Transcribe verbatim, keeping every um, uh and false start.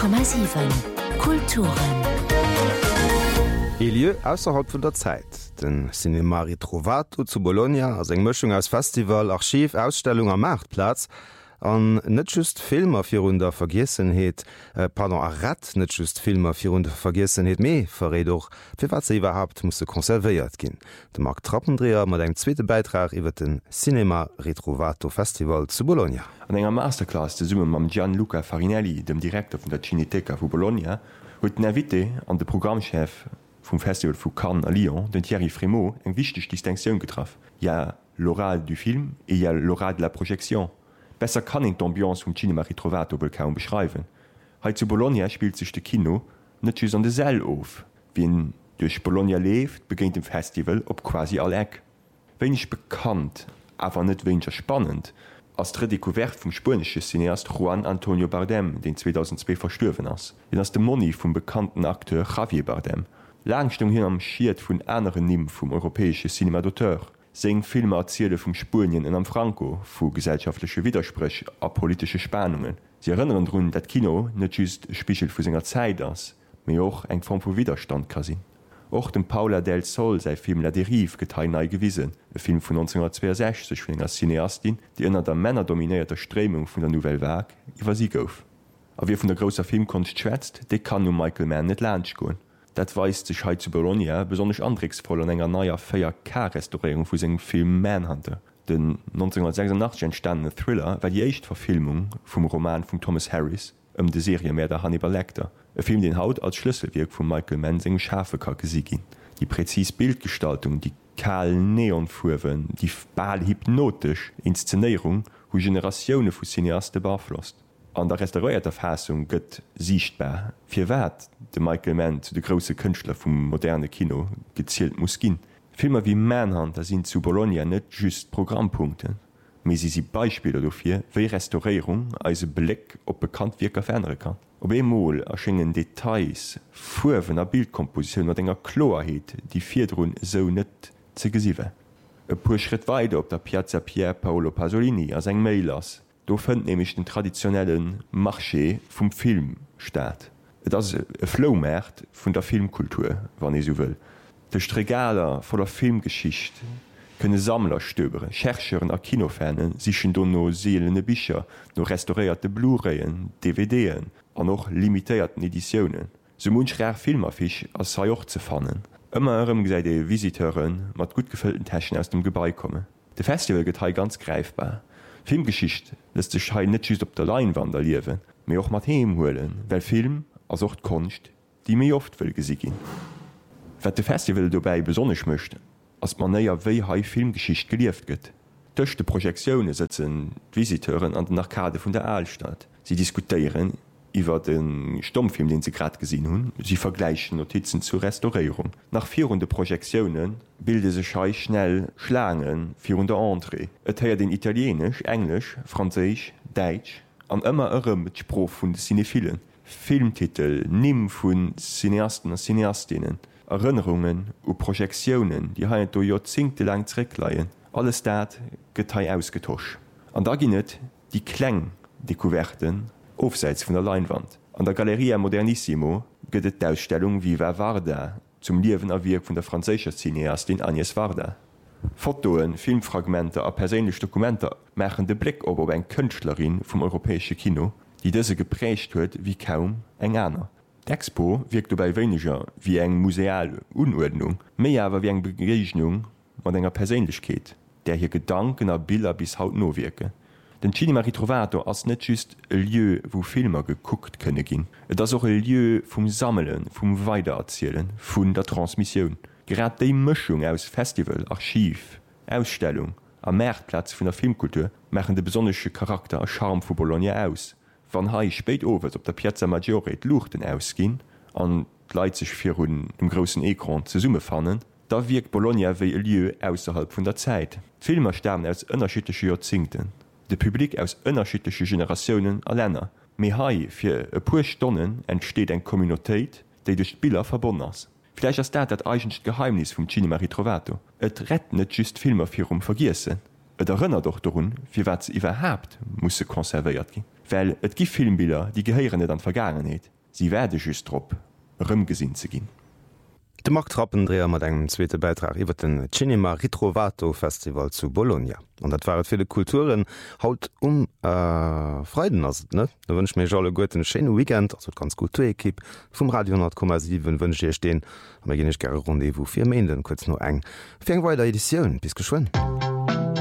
Komma sieben Kulturen. Lieu ausserhalb vun der Zeit. Den Cinema Ritrovato zu Bologna ass eng Mëchung als Festival, Archiv, Ausstellung am Marktplatz, an net just Filmer fir hun der Vergessenheet, äh, pardon a Rat net just Filmer fir hun der Vergessenheet méi verré doch, fir wat ze iwwerhaupt musssse konservéiert ginn. De Mark Trappendreher mat eng zweete Beitrag iwwer den Cinema Ritrovato Festival zu Bologna. An enger Masterclass de Summe mam Gianluca Farinelli, dem Direktor vun der Cineteca vu Bologna, huet den Erwitte an de Programmchef vum Festival vu Cannes a Lyon, den Thierry Frémaux, eng wichtig Distinktion getraf. Ja l'oral du Film e ja l'oral de la Projection. Besser kann eng d'Ambiance vum Cinema Ritrovato wohl kaum beschreiben. Heit zu Bologna spielt sich de Kino net just an de Säll auf. Wie en durch Bologna lebt, beginnt dem Festival op quasi all Eck. Wenig bekannt, aber net weniger spannend, als d' Redécouverte vum spanische Cineast Juan Antonio Bardem, den zweitausendzwei verstorven ass. Den ass de Moni vum bekannten Akteur Javier Bardem. Langstung hin am Schiiert vun eneren Nimm vum europäesche Cinema d'auteur. Seng Filme erziele vum Spurien en am Franco, vu gesellschaftliche Widersprech a politische Spannungen. Sie erinnern run, dat Kino net just Spichel vu senger Zeit ass, méi och eng Form vu Widerstand kasinn. Och dem Paula del Sol sei Film La Derive getteil nei gewiesen, e Film vun neunzehnhundertzweiundsechzig vun enger Cineastin, die ënner der männerdominierter Stremung vun der Nouvelle Vague iwwer sie gouf. A wie vun der grosser Filmkunst schwätzt, de kann um Michael Mann net Lach goen. Dat weist sech heit zu Bologna besonders andricksvoll an enger naier Féier K-Restaurierung vu segem Film Manhunter. Den neunzehnhundertsechsundachtzig entstandene Thriller war die echt Verfilmung vum Roman vum Thomas Harris ëm um de Serie mehr der Hannibal Lecter. E Film den Haut als Schlüsselwirk vum Michael Mann segem Schafeker gesiegin. Die präzis Bildgestaltung, die kahlen Neonfuwen, die bal hypnotisch Inszenierung, wo Generationune vu Cineaste barflosst. An der restaurierter Fassung gëtt sichtbar, fir wat de Michael Mann zu de grosse Künstler vum moderne Kino gezielt muss ginn. Filmer wie Manhunter sind zu Bologna net just Programmpunkten, me sie sie Beispiele dofir, wéi Restaurierung als e Blick op Bekanntwirker fernere kann. Op emol erschenngen Details, Fuwen a Bildkomposition mat enger Kloerheet, die Virrun so net ze gesiwe. E puer Schritt weiter op der Piazza Pier Paolo Pasolini as eng Mailers. Do fënnt nämlich den traditionellen Marché vum Film staat. Et ass e Flowmärt vun der Filmkultur, wann e so wëll. De Stregaler voller Filmgeschicht kënne Sammler stöbere, Chercheren a Kinofanen sichen do no seelene Bicher, no restauréierte Blu-rayen, D V D'n an noch limitéierten Editionioen. So munch rär Filmerfich as sei och ze fannen. Immer ëm gesäit de Visiteuren mat gut gefüllten Taschen aus dem Gebäi komme. De Festival gët ganz greifbar. Filmgeschicht lässt sich schein net just op der Leinwand erliewen, méi och mat heem hoelen, well Film as ocht Konst, die méi oft wëll gesi gin. Wat de Festival dobäi besonnech mëcht, ass man néier wéi hai Filmgeschicht gelieft gëtt. Dëch de Projektioune setzen Visiteuren an den Arkade vun der Aalstadt. Sie diskutieren iwwer den Stommfilm, den sie grad gesinn hunn, sie vergleichen Notizen zur Restaurierung. Nach virunde Projektioen bilde se schei schnell Schlangen virunde Entrée. Et heier den Italienisch, Englisch, Franzisch, Deitsch, an ëmmer ërem met Sproch vun de Cinephilen. Filmtitel, Nimm vun Cineasten a Cineastinnen, Erinnerungen u Projektioen, die haien do Jozingte lang zréckleien. Alles dat gëtt hei ausgetosch. An da ginnet die Kkleng-Dekuverten aufseits vun der Leinwand. An der Galeria Modernissimo gëtt et d'Ausstellung wie wer Varda zum Liewen awirk vun der franzécher Cineastin Agnès Varda. Fotoen, Filmfragmente a perélech Dokumenter machen de Blick op op eng Kënchtlerin vum europäesche Kino, die dëse geprécht huet wie kaum eng aner. D'Expo wirkt dobei weniger wie eng museale Unordnung, méi awer wie eng Begegnung mat enger Perélechkeet, der hier Gedanken a Bilder bis haut no wirke. Den Cinema Ritrovato ass net just e Lieu, wo Filmer gekuckt kënne ginn. Et ass och e Lieu vum Sammelen, vum Weidererzielen, vun der Transmissionioun. Gerad déi Mëchung aus Festival, Archiv, Ausstellung, a Märtplatz vun der Filmkultur machen de besonnesche Charakter a Charme vu Bologna aus. Wann hai spéit owet op der Piazza Maggiore d Luchten ausginn, an leit sech fir hun dem grossen Ekran ze summe fannen, da wiek Bologna wéi e Lieu ausserhalb vun der Zeit. Filmer sterben aus ënnerschittesche Jozingten. De Publikum aus ënnerschittesche Generationioen a Länner. Mei hai fir e puer Stonnen entsteet eng Communautéit, déi duch Spieler verbonnen ass. Vielleicht ass dat dat eigencht Geheimnis vum Cinema Ritrovato. Et rett net just Filmer firrum vergiessen. Et erënner doch dorun, fir wat ze iwwerhabt musssse konservéiert gin. Well et gi Filmbilder, die geheieren net an Vergangenheet. Sie werde just trop rëm gesinn ze ginn. De mag Trappendreher mat engem zweete Beitrag iwwer den Cinema Ritrovato Festival zu Bologna. Und dat waret viele Kulturen haut um äh, Freuden ass net. Da wënsch méi alle goeten Schene Weekend, also ganz Kulturekipp vum Radio null Komma sieben wënsch ich den, am ginnech gerre Rendevous fir Meden kurz no eng. Fng weiter Editionioun bis geschwoen.